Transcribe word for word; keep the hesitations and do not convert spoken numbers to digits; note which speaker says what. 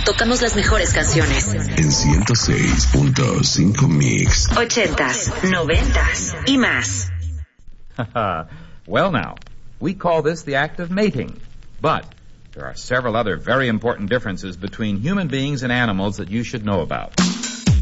Speaker 1: tocamos las mejores canciones.
Speaker 2: En ciento seis punto cinco Mix.
Speaker 1: Ochentas, noventas y más.
Speaker 3: Well now, we call this the act of mating. But there are several other very important differences between human beings and animals that you should know about.